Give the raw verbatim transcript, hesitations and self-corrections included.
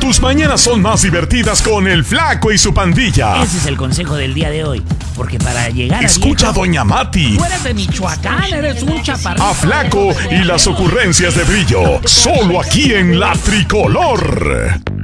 Tus mañanas son más divertidas con el Flaco y su pandilla. Ese es el consejo del día de hoy. Porque para llegar a Escucha viejo, a Doña Mati. Tú eres de Michoacán, eres un chaparrito. A Flaco y las ocurrencias de Brillo. Solo aquí en La Tricolor.